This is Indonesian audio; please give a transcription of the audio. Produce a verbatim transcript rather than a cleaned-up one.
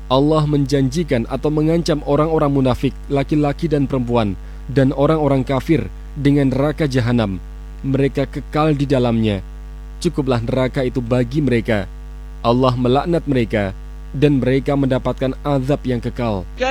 Allah menjanjikan atau mengancam orang-orang munafik, laki-laki dan perempuan, dan orang-orang kafir dengan neraka jahanam. Mereka kekal di dalamnya. Cukuplah neraka itu bagi mereka. Allah melaknat mereka, dan mereka mendapatkan azab yang kekal.